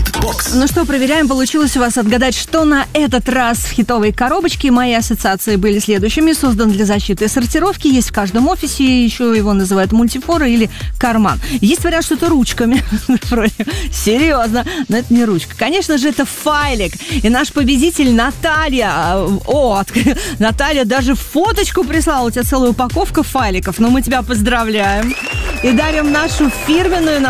Хит-бокс. Ну что, проверяем, получилось у вас отгадать, что на этот раз в хитовой коробочке. Мои ассоциации были следующими. Создан для защиты и сортировки. Есть в каждом офисе. Еще его называют мультифора или карман. Есть вариант, что это ручками. Серьезно. Но это не ручка. Конечно же, это файлик. И наш победитель Наталья. Наталья даже фоточку прислала. У тебя целая упаковка файликов. Но мы тебя поздравляем. И дарим нашу фирменную